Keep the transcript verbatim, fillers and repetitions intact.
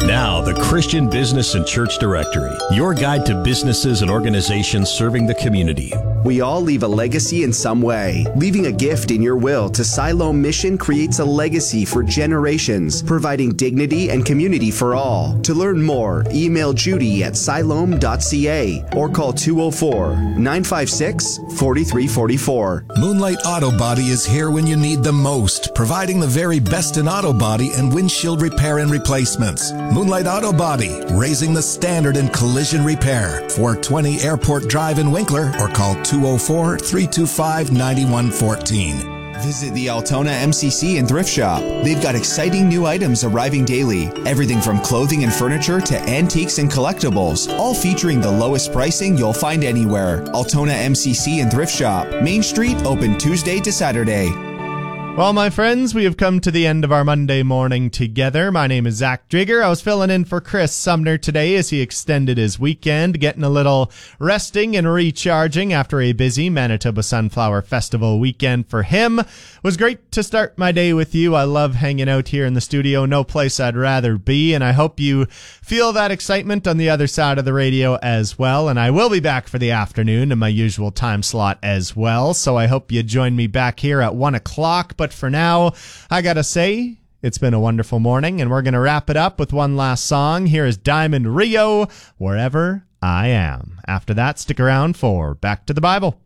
Now, the Christian Business and Church Directory, your guide to businesses and organizations serving the community. We all leave a legacy in some way. Leaving a gift in your will to Siloam Mission creates a legacy for generations, providing dignity and community for all. To learn more, email Judy at siloam dot c a or call two oh four, nine five six, four three four four. Moonlight Auto Body is here when you need them most, providing the very best in auto body and windshield repair and replacements. Moonlight Auto Body, raising the standard in collision repair. four twenty Airport Drive in Winkler or call two oh four, three two five, nine one one four. Visit the Altona M C C and Thrift Shop. They've got exciting new items arriving daily. Everything from clothing and furniture to antiques and collectibles, all featuring the lowest pricing you'll find anywhere. Altona M C C and Thrift Shop. Main Street, open Tuesday to Saturday. Well, my friends, we have come to the end of our Monday morning together. My name is Zach Drieger. I was filling in for Chris Sumner today as he extended his weekend, getting a little resting and recharging after a busy Manitoba Sunflower Festival weekend for him. It was great to start my day with you. I love hanging out here in the studio. No place I'd rather be, and I hope you feel that excitement on the other side of the radio as well. And I will be back for the afternoon in my usual time slot as well, so I hope you join me back here at one o'clock. But for now, I gotta say, it's been a wonderful morning, and we're gonna wrap it up with one last song. Here is Diamond Rio, Wherever I Am. After that, stick around for Back to the Bible.